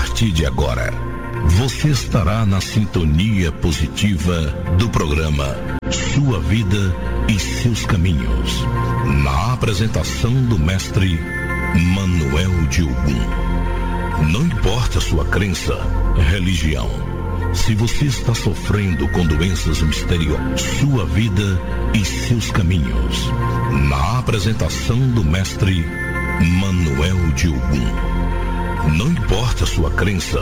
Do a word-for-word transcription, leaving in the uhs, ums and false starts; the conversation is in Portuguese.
partir de agora, você estará na sintonia positiva do programa Sua Vida e Seus Caminhos, na apresentação do mestre Manuel de Ogum. Não importa sua crença, religião, se você está sofrendo com doenças misteriosas, sua vida e seus caminhos, na apresentação do mestre Manuel de Ogum. Não importa sua crença,